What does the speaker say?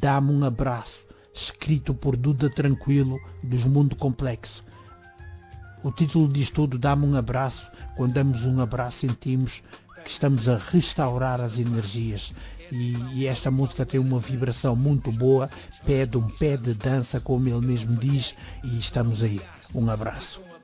Dá-me um Abraço, escrito por Duda Tranquilo, dos Mundo Complexo. O título diz tudo, dá-me um abraço. Quando damos um abraço sentimos que estamos a restaurar as energias. E esta música tem uma vibração muito boa, pede um pé de dança, como ele mesmo diz, e estamos aí. Um abraço.